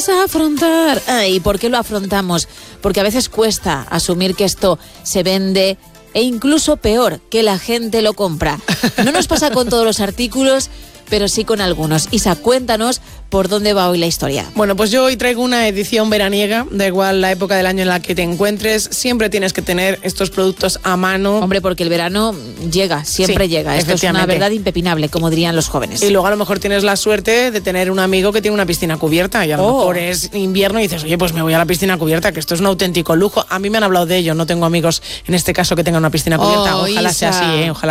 vamos a afrontar. ¿Y por qué lo afrontamos? Porque a veces cuesta asumir que esto se vende e incluso peor, que la gente lo compra. No nos pasa con todos los artículos, pero sí con algunos. Isa, cuéntanos por dónde va hoy la historia. Bueno, pues yo hoy traigo una edición veraniega, da igual la época del año en la que te encuentres, siempre tienes que tener estos productos a mano. Hombre, porque el verano llega, siempre llega. Esto es una verdad impepinable, como dirían los jóvenes. Y luego a lo mejor tienes la suerte de tener un amigo que tiene una piscina cubierta y a lo mejor es invierno y dices, oye, pues me voy a la piscina cubierta, que esto es un auténtico lujo. A mí me han hablado de ello, no tengo amigos en este caso que tengan una piscina cubierta. Ojalá sea así, ojalá.